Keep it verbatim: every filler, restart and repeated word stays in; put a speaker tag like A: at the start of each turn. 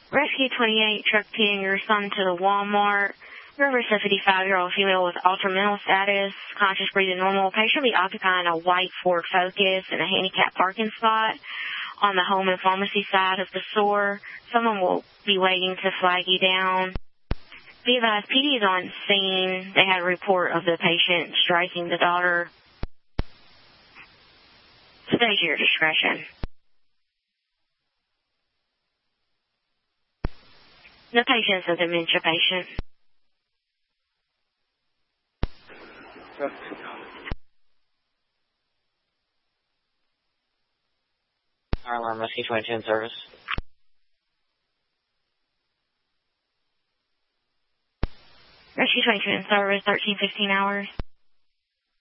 A: Rescue twenty-eight, truck taking your son to the Walmart. River is a fifty-five-year-old female with altered mental status, conscious breathing normal. Patient will be occupying a white Ford Focus in a handicapped parking spot on the home and pharmacy side of the store. Someone will be waiting to flag you down. Be advised, P D is on scene. They had a report of the patient striking the daughter. Stay to your discretion. The patient is a dementia patient.
B: Fire alarm, Rescue twenty-two in service.
A: Rescue twenty-two in service, thirteen fifteen hours.